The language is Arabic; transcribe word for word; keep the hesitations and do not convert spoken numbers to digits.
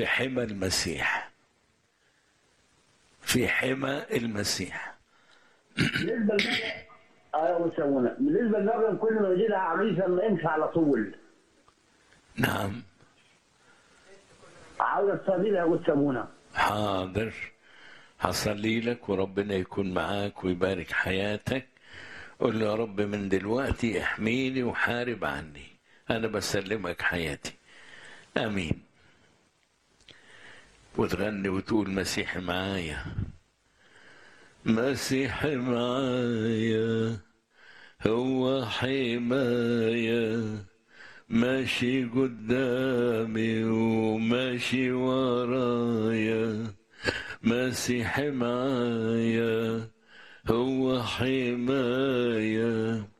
في حمى المسيح، في حمى المسيح. بالنسبه للمريم اه وسوونا بالنسبه للمريم كل ما يجي لها عريس ما يمشي على طول. نعم عاوز تصلي لها وتسوونا. حاضر، هصلي لك وربنا يكون معاك ويبارك حياتك. قل له يا رب من دلوقتي احميني وحارب عني، انا بسلمك حياتي. امين. وتغني وتقول مسيحي معايا، مسيحي معايا هو حماية، ماشي قدامي وماشي ورايا. مسيحي معايا هو حماية،